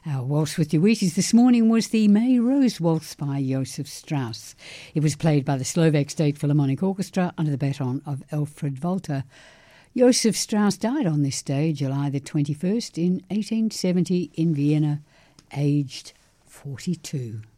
Our Waltz with the Wheaties this morning was the May Rose Waltz by Josef Strauss. It was played by the Slovak State Philharmonic Orchestra under the baton of Alfred Walter. Josef Strauss died on this day, July the 21st, in 1870 in Vienna, aged 42.